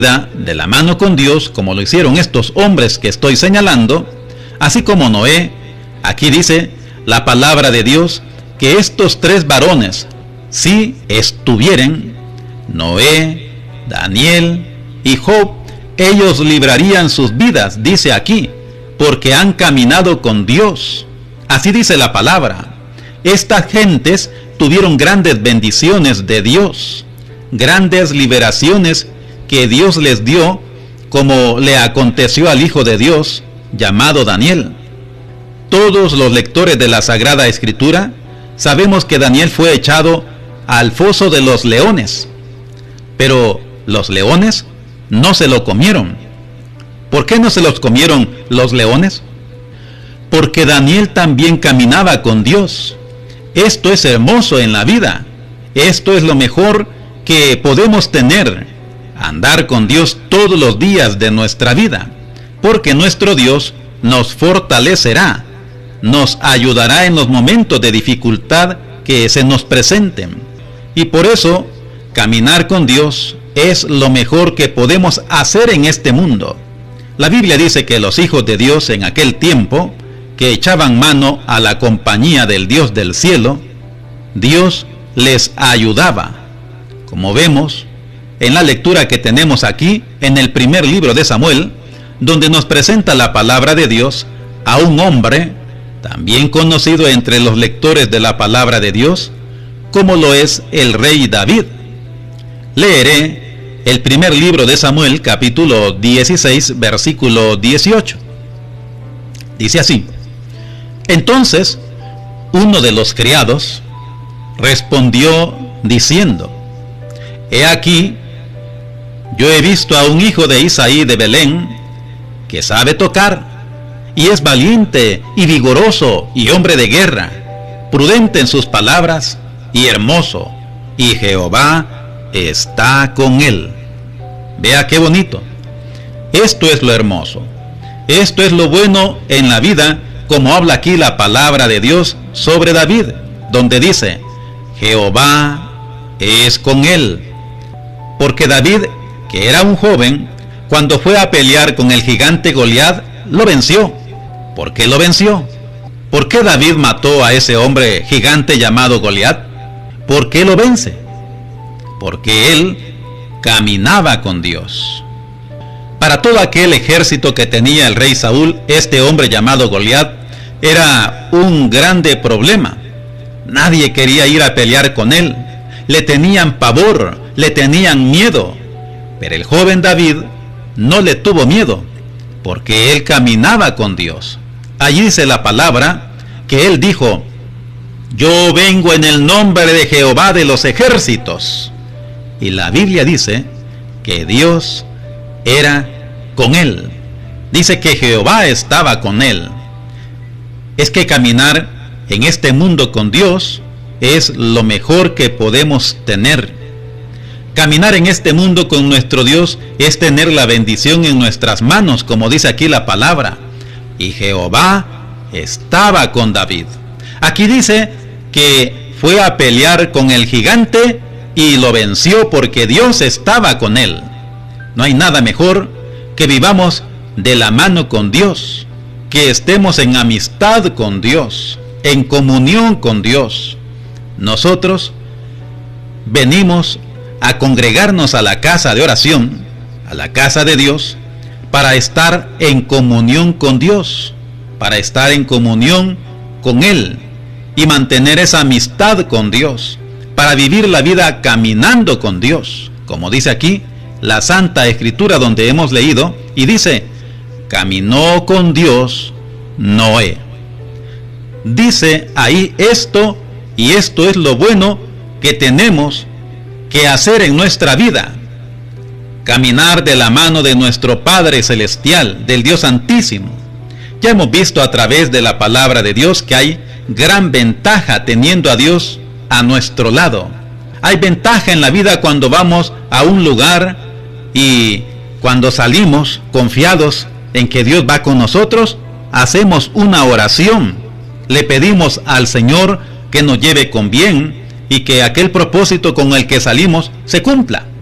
de la mano con Dios, como lo hicieron estos hombres que estoy señalando, así como Noé. Aquí dice la palabra de Dios que estos tres varones, si estuvieren, Noé, Daniel y Job, ellos librarían sus vidas, dice aquí, porque han caminado con Dios. Así dice la palabra. Estas gentes tuvieron grandes bendiciones de Dios, grandes liberaciones que Dios les dio, como le aconteció al Hijo de Dios, llamado Daniel. Todos los lectores de la Sagrada Escritura sabemos que Daniel fue echado al foso de los leones, pero los leones no se lo comieron. ¿Por qué no se los comieron los leones? Porque Daniel también caminaba con Dios. Esto es hermoso en la vida. Esto es lo mejor que podemos tener, andar con Dios todos los días de nuestra vida, porque nuestro Dios nos fortalecerá, nos ayudará en los momentos de dificultad que se nos presenten. Y por eso, caminar con Dios es lo mejor que podemos hacer en este mundo. La Biblia dice que los hijos de Dios en aquel tiempo, que echaban mano a la compañía del Dios del cielo, Dios les ayudaba. Como vemos en la lectura que tenemos aquí, en el primer libro de Samuel, donde nos presenta la palabra de Dios a un hombre, también conocido entre los lectores de la palabra de Dios, como lo es el rey David. Leeré el primer libro de Samuel, capítulo 16, versículo 18. Dice así: Entonces, uno de los criados respondió diciendo: He aquí, yo he visto a un hijo de Isaí de Belén, que sabe tocar, y es valiente y vigoroso y hombre de guerra, prudente en sus palabras y hermoso, y Jehová está con él. Vea qué bonito. Esto es lo hermoso. Esto es lo bueno en la vida, como habla aquí la palabra de Dios sobre David, donde dice: Jehová es con él. Porque David, que era un joven, cuando fue a pelear con el gigante Goliat, lo venció. ¿Por qué lo venció? ¿Por qué David mató a ese hombre gigante llamado Goliat? ¿Por qué lo vence? Porque él caminaba con Dios. Para todo aquel ejército que tenía el rey Saúl, este hombre llamado Goliat era un grande problema. Nadie quería ir a pelear con él. Le tenían pavor, le tenían miedo. Pero el joven David no le tuvo miedo, porque él caminaba con Dios. Allí dice la palabra que él dijo: Yo vengo en el nombre de Jehová de los ejércitos. Y la Biblia dice que Dios era con él. Dice que Jehová estaba con él. Es que caminar en este mundo con Dios es lo mejor que podemos tener. Caminar en este mundo con nuestro Dios es tener la bendición en nuestras manos, como dice aquí la palabra. Y Jehová estaba con David. Aquí dice que fue a pelear con el gigante y lo venció porque Dios estaba con él. No hay nada mejor que vivamos de la mano con Dios, que estemos en amistad con Dios, en comunión con Dios. Nosotros venimos a congregarnos a la casa de oración, a la casa de Dios, para estar en comunión con Dios, para estar en comunión con Él y mantener esa amistad con Dios, para vivir la vida caminando con Dios, como dice aquí la Santa Escritura donde hemos leído, y dice: caminó con Dios Noé. Dice ahí esto, y esto es lo bueno que tenemos que hacer en nuestra vida: caminar de la mano de nuestro Padre Celestial, del Dios Santísimo. Ya hemos visto a través de la palabra de Dios que hay gran ventaja teniendo a Dios a nuestro lado. Hay ventaja en la vida cuando vamos a un lugar y cuando salimos confiados en que Dios va con nosotros, hacemos una oración, le pedimos al Señor que nos lleve con bien y que aquel propósito con el que salimos se cumpla.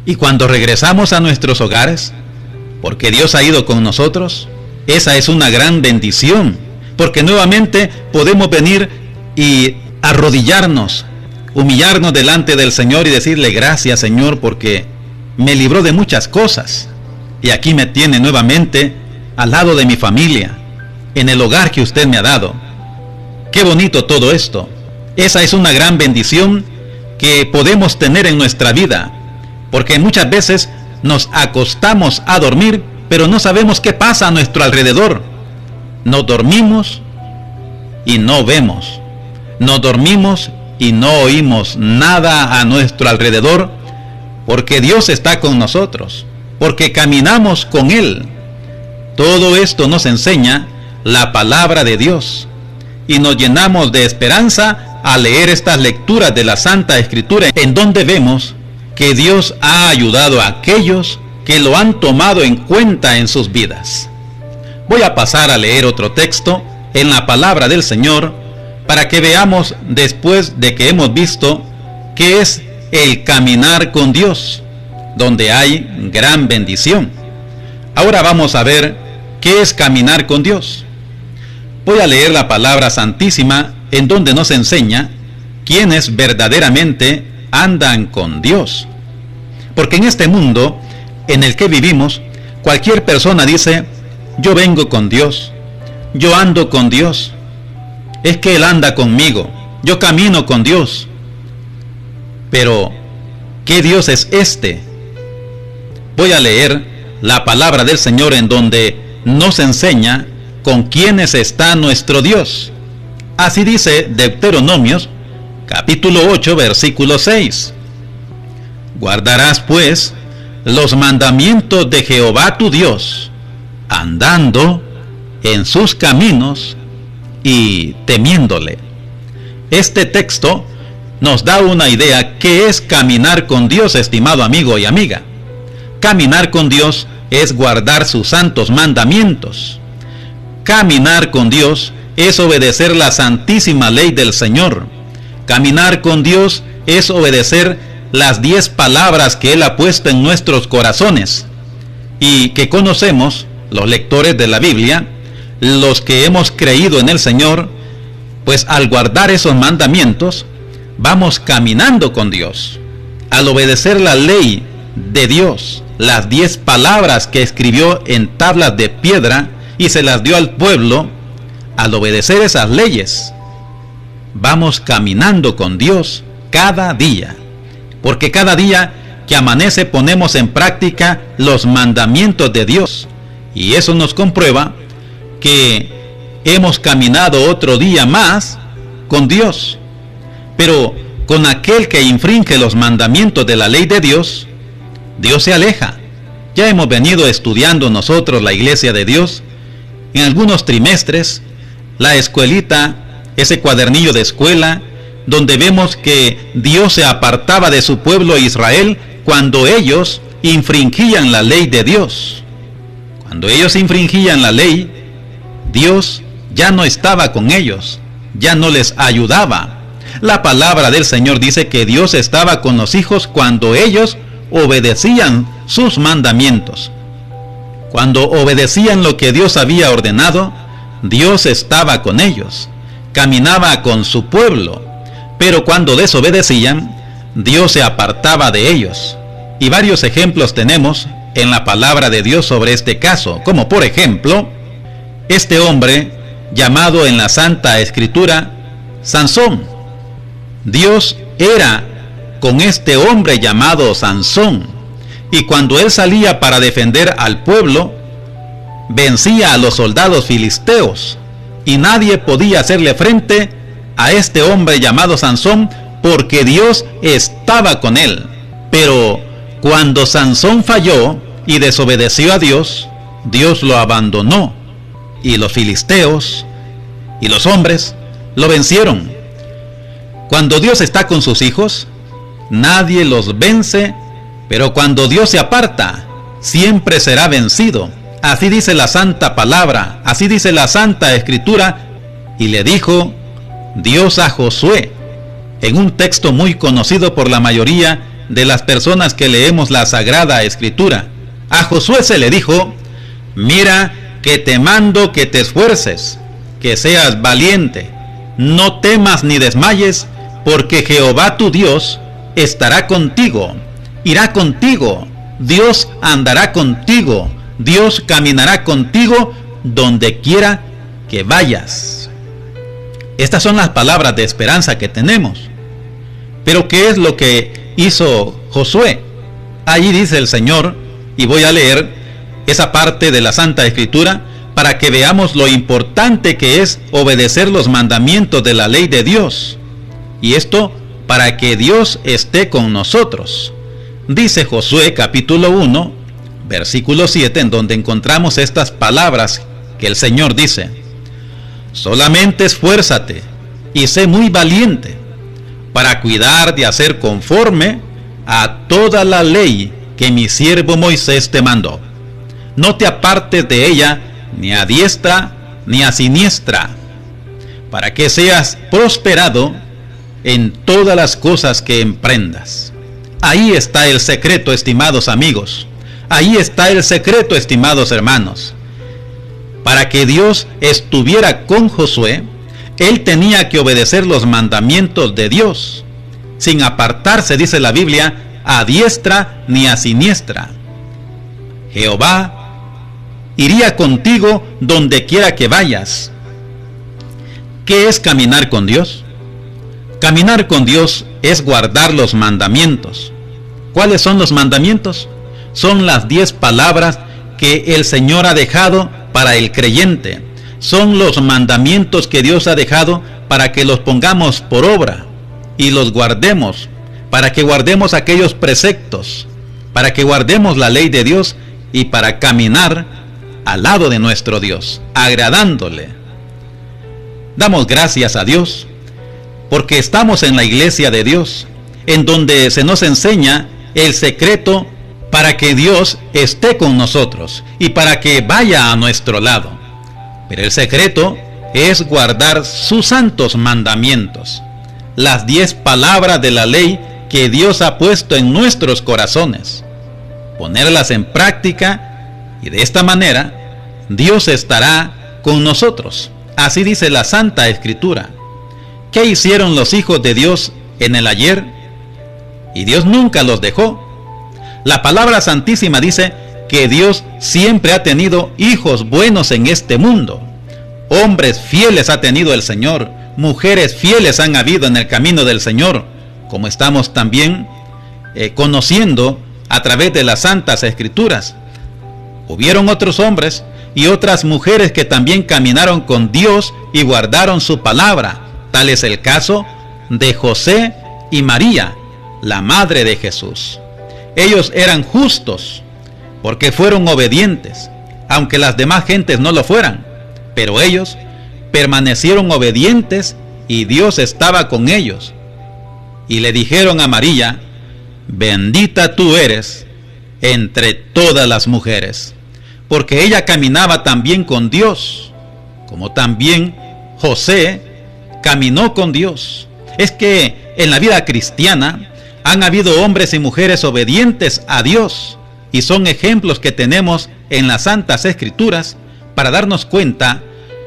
Y cuando regresamos a nuestros hogares, porque Dios ha ido con nosotros, esa es una gran bendición, porque nuevamente podemos venir y arrodillarnos, humillarnos delante del Señor y decirle gracias, Señor, porque me libró de muchas cosas y aquí me tiene nuevamente al lado de mi familia, en el hogar que usted me ha dado. Qué bonito todo esto. Esa es una gran bendición que podemos tener en nuestra vida, porque muchas veces nos acostamos a dormir, pero no sabemos qué pasa a nuestro alrededor. Nos dormimos y no vemos. Nos dormimos y no oímos nada a nuestro alrededor, porque Dios está con nosotros, porque caminamos con Él. Todo esto nos enseña la palabra de Dios y nos llenamos de esperanza al leer estas lecturas de la Santa Escritura, en donde vemos que Dios ha ayudado a aquellos que lo han tomado en cuenta en sus vidas. Voy a pasar a leer otro texto en la palabra del Señor para que veamos, después de que hemos visto qué es el caminar con Dios, donde hay gran bendición. Ahora vamos a ver qué es caminar con Dios. Voy a leer la palabra santísima en donde nos enseña quiénes verdaderamente andan con Dios. Porque en este mundo en el que vivimos, cualquier persona dice: yo vengo con Dios, yo ando con Dios, es que Él anda conmigo, yo camino con Dios. Pero, ¿qué Dios es este? Voy a leer la palabra del Señor en donde nos enseña con quiénes está nuestro Dios. Así dice Deuteronomios, capítulo 8, versículo 6. Guardarás pues los mandamientos de Jehová tu Dios, andando en sus caminos y temiéndole. Este texto nos da una idea qué es caminar con Dios, estimado amigo y amiga. Caminar con Dios es guardar sus santos mandamientos. Caminar con Dios es obedecer la santísima ley del Señor. Caminar con Dios es obedecer las 10 palabras que Él ha puesto en nuestros corazones y que conocemos, los lectores de la Biblia, los que hemos creído en el Señor, pues al guardar esos mandamientos, vamos caminando con Dios. Al obedecer la ley de Dios, las 10 palabras que escribió en tablas de piedra y se las dio al pueblo, al obedecer esas leyes, vamos caminando con Dios cada día. Porque cada día que amanece ponemos en práctica los mandamientos de Dios. Y eso nos comprueba que hemos caminado otro día más con Dios. Pero con aquel que infringe los mandamientos de la ley de Dios, Dios se aleja. Ya hemos venido estudiando nosotros la iglesia de Dios en algunos trimestres, la escuelita, ese cuadernillo de escuela, donde vemos que Dios se apartaba de su pueblo Israel cuando ellos infringían la ley de Dios. Cuando ellos infringían la ley, Dios ya no estaba con ellos, ya no les ayudaba. La palabra del Señor dice que Dios estaba con los hijos cuando ellos obedecían sus mandamientos. Cuando obedecían lo que Dios había ordenado, Dios estaba con ellos, caminaba con su pueblo. Pero cuando desobedecían, Dios se apartaba de ellos. Y varios ejemplos tenemos en la palabra de Dios sobre este caso, como por ejemplo, este hombre llamado en la Santa Escritura Sansón. Dios era con este hombre llamado Sansón, y cuando él salía para defender al pueblo, vencía a los soldados filisteos, y nadie podía hacerle frente a este hombre llamado Sansón, porque Dios estaba con él. Pero cuando Sansón falló y desobedeció a Dios, Dios lo abandonó, y los filisteos y los hombres lo vencieron. Cuando Dios está con sus hijos, nadie los vence, pero cuando Dios se aparta, siempre será vencido. Así dice la santa palabra, así dice la Santa Escritura. Y le dijo Dios a Josué, en un texto muy conocido por la mayoría de las personas que leemos la Sagrada Escritura. A Josué se le dijo: mira que te mando que te esfuerces, que seas valiente, no temas ni desmayes, porque Jehová tu Dios estará contigo, irá contigo, Dios andará contigo, Dios caminará contigo donde quiera que vayas. Estas son las palabras de esperanza que tenemos. Pero ¿qué es lo que hizo Josué? Allí dice el Señor, y voy a leer esa parte de la Santa Escritura para que veamos lo importante que es obedecer los mandamientos de la ley de Dios. Y esto para que Dios esté con nosotros. Dice Josué capítulo 1, versículo 7, en donde encontramos estas palabras que el Señor dice: solamente esfuérzate y sé muy valiente para cuidar de hacer conforme a toda la ley que mi siervo Moisés te mandó. No te apartes de ella ni a diestra ni a siniestra, para que seas prosperado en todas las cosas que emprendas. Ahí está el secreto, estimados amigos. Ahí está el secreto, estimados hermanos. Para que Dios estuviera con Josué, él tenía que obedecer los mandamientos de Dios, sin apartarse, dice la Biblia, a diestra ni a siniestra. Jehová iría contigo donde quiera que vayas. ¿Qué es caminar con Dios? Caminar con Dios es guardar los mandamientos. ¿Cuáles son los mandamientos? Son las 10 palabras que el Señor ha dejado para el creyente. Son los mandamientos que Dios ha dejado para que los pongamos por obra y los guardemos, para que guardemos aquellos preceptos, para que guardemos la ley de Dios y para caminar al lado de nuestro Dios, agradándole. Damos gracias a Dios porque estamos en la iglesia de Dios, en donde se nos enseña el secreto para que Dios esté con nosotros y para que vaya a nuestro lado. Pero el secreto es guardar sus santos mandamientos, las 10 palabras de la ley que Dios ha puesto en nuestros corazones, ponerlas en práctica, y de esta manera Dios estará con nosotros. Así dice la Santa Escritura. ¿Qué hicieron los hijos de Dios en el ayer? Y Dios nunca los dejó. La palabra santísima dice que Dios siempre ha tenido hijos buenos en este mundo. Hombres fieles ha tenido el Señor, mujeres fieles han habido en el camino del Señor, como estamos también conociendo a través de las Santas Escrituras. Hubieron otros hombres y otras mujeres que también caminaron con Dios y guardaron su palabra. Tal es el caso de José y María, la madre de Jesús. Ellos eran justos porque fueron obedientes, aunque las demás gentes no lo fueran, pero ellos permanecieron obedientes y Dios estaba con ellos. Y le dijeron a María: bendita tú eres entre todas las mujeres, porque ella caminaba también con Dios, como también José caminó con Dios. Es que en la vida cristiana han habido hombres y mujeres obedientes a Dios, y son ejemplos que tenemos en las Santas Escrituras para darnos cuenta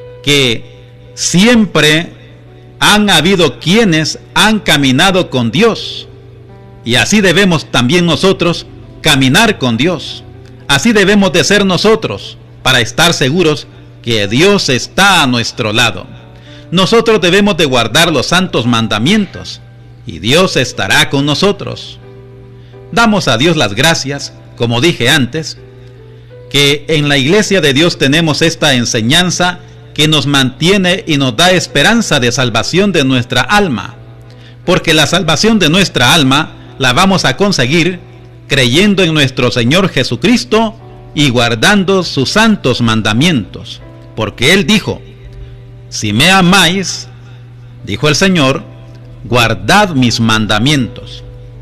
que siempre han habido quienes han caminado con Dios, y así debemos también nosotros caminar con Dios. Así debemos de ser nosotros para estar seguros que Dios está a nuestro lado. Nosotros debemos de guardar los santos mandamientos y Dios estará con nosotros. Damos a Dios las gracias, como dije antes, que en la iglesia de Dios tenemos esta enseñanza que nos mantiene y nos da esperanza de salvación de nuestra alma, porque la salvación de nuestra alma la vamos a conseguir creyendo en nuestro Señor Jesucristo y guardando sus santos mandamientos, porque Él dijo: si me amáis, dijo el Señor, guardad mis mandamientos.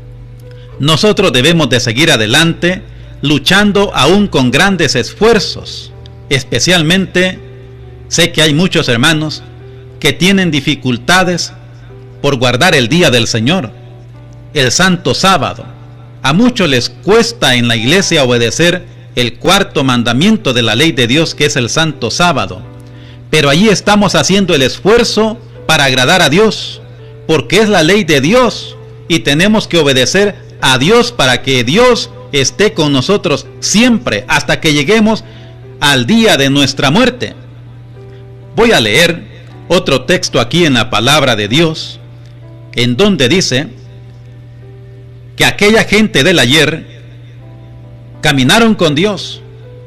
Nosotros debemos de seguir adelante, luchando aún con grandes esfuerzos. Especialmente, sé que hay muchos hermanos que tienen dificultades por guardar el día del Señor, el santo sábado. A muchos les cuesta en la iglesia obedecer el cuarto mandamiento de la ley de Dios, que es el santo sábado. Pero allí estamos haciendo el esfuerzo para agradar a Dios, porque es la ley de Dios y tenemos que obedecer a Dios para que Dios esté con nosotros siempre hasta que lleguemos al día de nuestra muerte. Voy a leer otro texto aquí en la palabra de Dios, en donde dice que aquella gente del ayer caminaron con Dios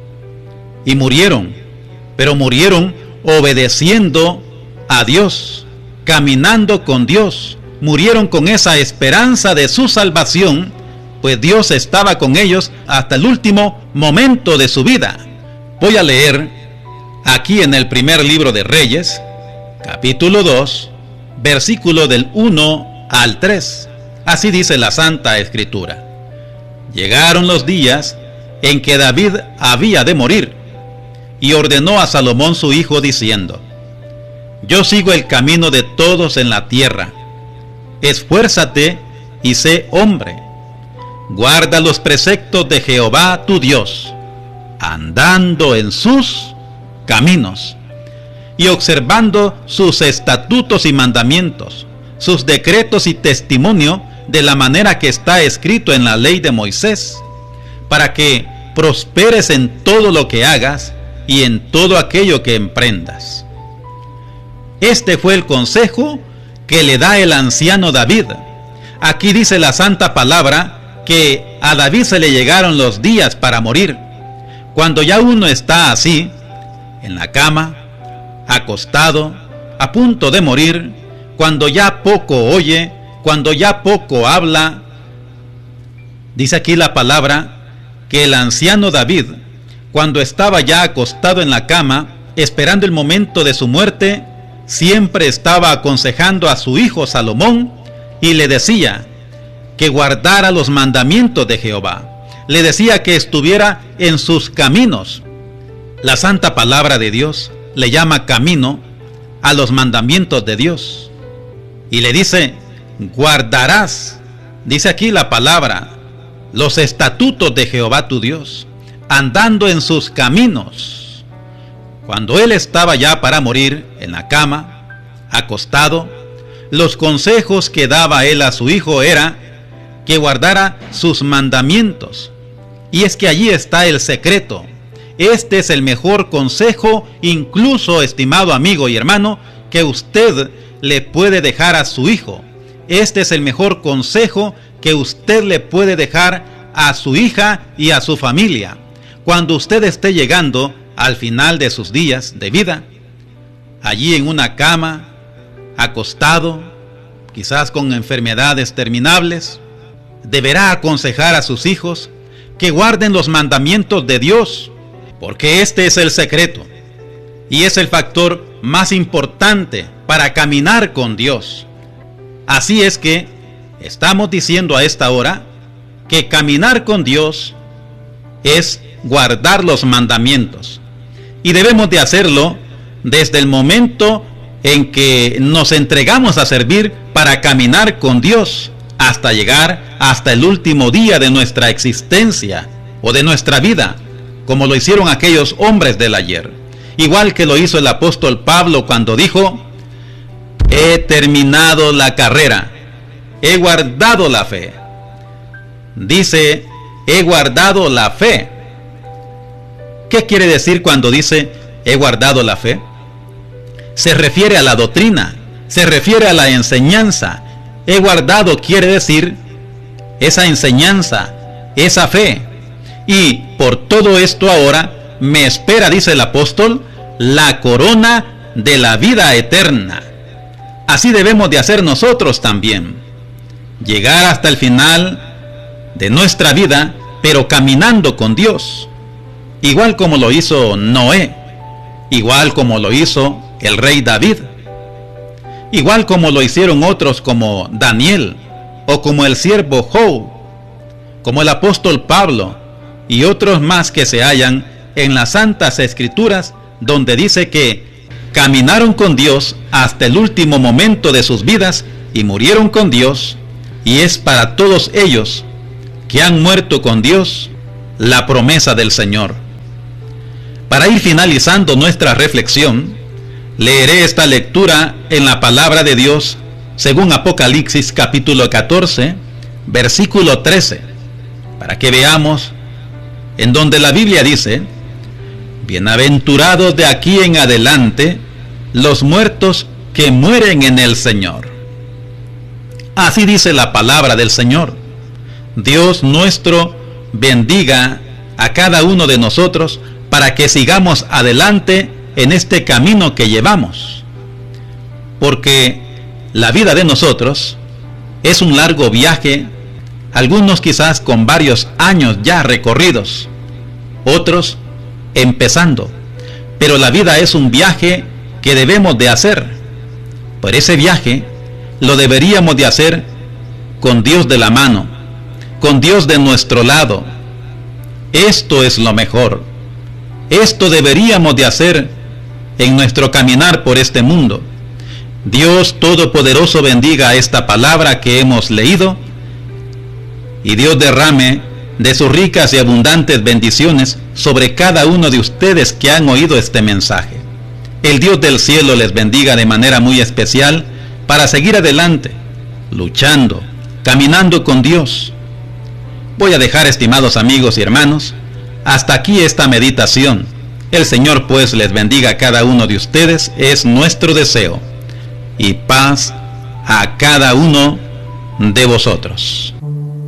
y murieron, pero murieron obedeciendo a Dios, caminando con Dios, murieron con esa esperanza de su salvación, pues Dios estaba con ellos hasta el último momento de su vida. Voy a leer aquí en el primer libro de Reyes, capítulo 2, versículo del 1 al 3. Así dice la Santa Escritura. Llegaron los días en que David había de morir, y ordenó a Salomón su hijo diciendo: Yo sigo el camino de todos en la tierra. Esfuérzate y sé hombre. Guarda los preceptos de Jehová tu Dios, andando en sus caminos y observando sus estatutos y mandamientos, sus decretos y testimonio, de la manera que está escrito en la ley de Moisés, para que prosperes en todo lo que hagas y en todo aquello que emprendas. Este fue el consejo que le da el anciano David. Aquí dice la santa palabra que a David se le llegaron los días para morir. Cuando ya uno está así, en la cama, acostado, a punto de morir, cuando ya poco oye, cuando ya poco habla, dice aquí la palabra que el anciano David, cuando estaba ya acostado en la cama, esperando el momento de su muerte, siempre estaba aconsejando a su hijo Salomón y le decía que guardara los mandamientos de Jehová. Le decía que estuviera en sus caminos. La santa palabra de Dios le llama camino a los mandamientos de Dios. Y le dice: guardarás, dice aquí la palabra, los estatutos de Jehová tu Dios, andando en sus caminos. Cuando él estaba ya para morir en la cama, acostado, los consejos que daba él a su hijo era que guardara sus mandamientos. Y es que allí está el secreto. Este es el mejor consejo, incluso, estimado amigo y hermano, que usted le puede dejar a su hijo. Este es el mejor consejo que usted le puede dejar a su hija y a su familia. Cuando usted esté llegando al final de sus días de vida, allí en una cama, acostado, quizás con enfermedades terminables, deberá aconsejar a sus hijos que guarden los mandamientos de Dios, porque este es el secreto y es el factor más importante para caminar con Dios. Así es que estamos diciendo a esta hora que caminar con Dios es guardar los mandamientos, y debemos de hacerlo desde el momento en que nos entregamos a servir para caminar con Dios hasta llegar hasta el último día de nuestra existencia o de nuestra vida, como lo hicieron aquellos hombres del ayer, igual que lo hizo el apóstol Pablo cuando dijo: he terminado la carrera, he guardado la fe. Dice: he guardado la fe. ¿Qué quiere decir cuando dice he guardado la fe? Se refiere a la doctrina, se refiere a la enseñanza. He guardado quiere decir esa enseñanza, esa fe. Y por todo esto ahora me espera, dice el apóstol, la corona de la vida eterna. Así debemos de hacer nosotros también. Llegar hasta el final de nuestra vida, pero caminando con Dios. Igual como lo hizo Noé, igual como lo hizo el rey David, igual como lo hicieron otros como Daniel, o como el siervo Job, como el apóstol Pablo, y otros más que se hallan en las Santas Escrituras, donde dice que caminaron con Dios hasta el último momento de sus vidas y murieron con Dios, y es para todos ellos que han muerto con Dios la promesa del Señor. Para ir finalizando nuestra reflexión, leeré esta lectura en la palabra de Dios según Apocalipsis capítulo 14, versículo 13, para que veamos en donde la Biblia dice: bienaventurados de aquí en adelante los muertos que mueren en el Señor. Así dice la palabra del Señor. Dios nuestro bendiga a cada uno de nosotros para que sigamos adelante en este camino que llevamos. Porque la vida de nosotros es un largo viaje, algunos quizás con varios años ya recorridos, otros empezando. Pero la vida es un viaje que debemos de hacer. Por ese viaje lo deberíamos de hacer con Dios de la mano, con Dios de nuestro lado. Esto es lo mejor. Esto deberíamos de hacer en nuestro caminar por este mundo. Dios Todopoderoso bendiga esta palabra que hemos leído, y Dios derrame de sus ricas y abundantes bendiciones sobre cada uno de ustedes que han oído este mensaje. El Dios del cielo les bendiga de manera muy especial para seguir adelante, luchando, caminando con Dios. Voy a dejar, estimados amigos y hermanos, hasta aquí esta meditación. El Señor pues les bendiga a cada uno de ustedes, es nuestro deseo. Y paz a cada uno de vosotros.